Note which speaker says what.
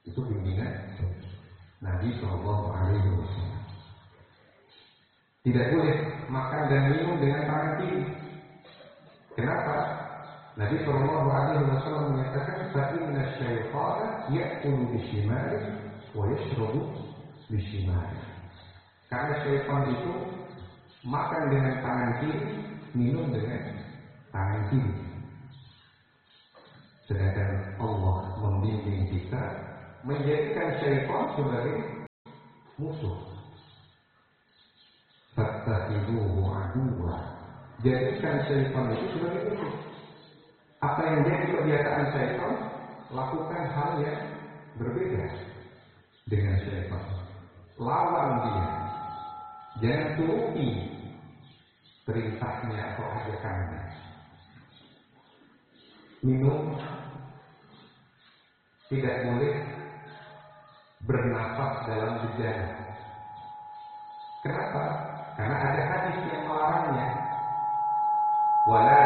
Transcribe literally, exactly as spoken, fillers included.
Speaker 1: Itu bimbingan Nabi Shallallahu Alaihi Wasallam. Tidak boleh makan dan minum dengan tangan kiri. Kenapa? Nabi Shallallahu Alaihi Wasallam menyatakan, "Fa'inna syaitana ya'kulu bishimali wa yashrabu bishimali." Karena syaitan itu makan dengan tangan kiri, minum dengan tangan kiri. Sedangkan Allah membimbing kita menjadikan syaitan sebagai musuh. Fattakhiduhu aduwwa. Jadikan syaitan itu sebagai musuh. Apa yang jadi kebiasaan syaitan, lakukan hal yang berbeda dengan syaitan. Lawan dia. Jangan turuti perintahnya atau ajakannya. Minum tidak boleh bernafas dalam bejana. Kenapa? Karena ada hadis yang melarangnya. Wala